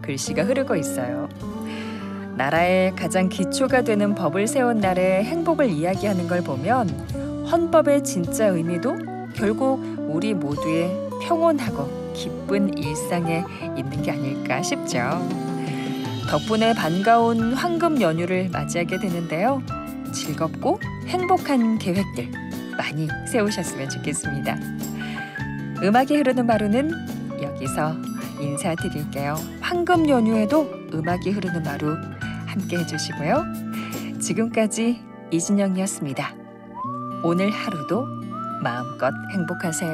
글씨가 흐르고 있어요. 나라의 가장 기초가 되는 법을 세운 날의 행복을 이야기하는 걸 보면 헌법의 진짜 의미도 결국 우리 모두의 평온하고 기쁜 일상에 있는 게 아닐까 싶죠. 덕분에 반가운 황금 연휴를 맞이하게 되는데요. 즐겁고 행복한 계획들 많이 세우셨으면 좋겠습니다. 음악이 흐르는 마루는 여기서 인사드릴게요. 황금 연휴에도 음악이 흐르는 마루 함께 해주시고요. 지금까지 이진영이었습니다. 오늘 하루도 마음껏 행복하세요.